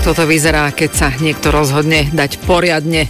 takto to vyzerá, keď sa niekto rozhodne dať poriadne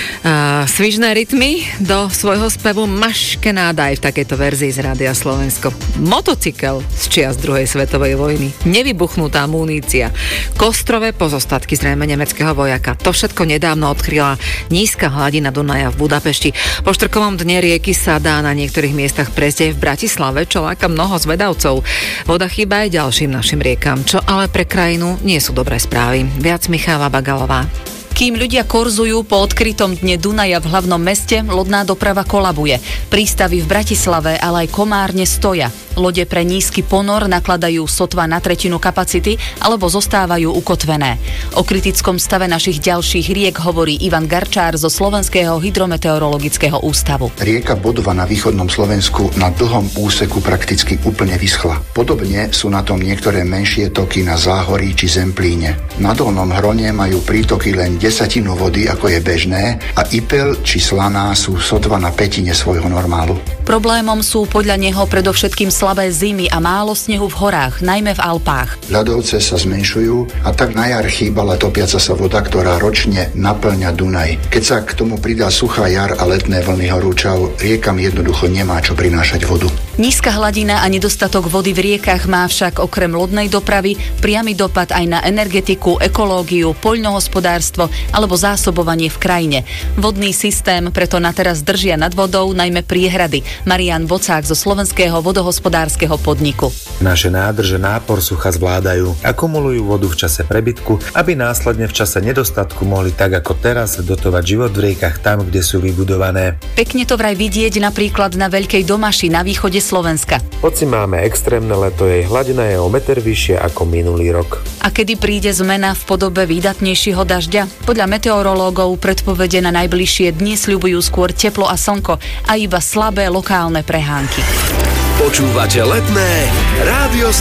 svižné rytmy do svojho spevu. Maškenáda aj v takejto verzii z Rádia Slovensko. Motocykel z čias druhej svetovej vojny. Nevybuchnutá munícia. Kostrové pozostatky zrejme nemeckého vojaka. To všetko nedávno odkryla nízka hladina Dunaja v Budapešti. Po štrkovom dne rieky sa dá na niektorých miestach prejsť aj v Bratislave, čo láka mnoho zvedavcov. Voda chýba aj ďalším našim riekam, čo ale pre krajinu nie sú dobré správy. Viac Michála Bagalová. Kým ľudia korzujú po odkrytom dne Dunaja v hlavnom meste, lodná doprava kolabuje. Prístavy v Bratislave, ale aj Komárne stoja. Lode pre nízky ponor nakladajú sotva na tretinu kapacity alebo zostávajú ukotvené. O kritickom stave našich ďalších riek hovorí Ivan Garčár zo Slovenského hydrometeorologického ústavu. Rieka Bodva na východnom Slovensku na dlhom úseku prakticky úplne vyschla. Podobne sú na tom niektoré menšie toky na Záhorí či Zemplíne. Na dolnom Hrone majú prítoky len desatinu vody, ako je bežné, a Ipel či Slaná sú sotva na pätine svojho normálu. Problémom sú podľa neho predovšetkým slabé zimy a málo snehu v horách, najmä v Alpách. Ľadovce sa zmenšujú a tak na jar chýbala topiaca sa voda, ktorá ročne naplňa Dunaj. Keď sa k tomu pridá suchá jar a letné vlny horúčav, riekam jednoducho nemá čo prinášať vodu. Nízka hladina a nedostatok vody v riekach má však okrem lodnej dopravy priamy dopad aj na energetiku, ekológiu, poľnohospodárstvo alebo zásobovanie v krajine. Vodný systém preto na teraz držia nad vodou najmä priehrady. Marián Bocák zo Slovenského vodohospodárskeho podniku. Naše nádrže nápor sucha zvládajú, akumulujú vodu v čase prebytku, aby následne v čase nedostatku mohli tak ako teraz dotovať život v riekach tam, kde sú vybudované. Pekne to vraj vidieť napríklad na Veľkej Domaši na východe Slovenska. Hoci máme extrémne leto, jej hladina je o meter vyššia ako minulý rok. A kedy príde zmena v podobe výdatnejšieho dažďa? Podľa meteorológov predpovede na najbližšie dni sľubujú skôr teplo a slnko a iba slabé lokálne prehánky. Počúvate Letné Rádio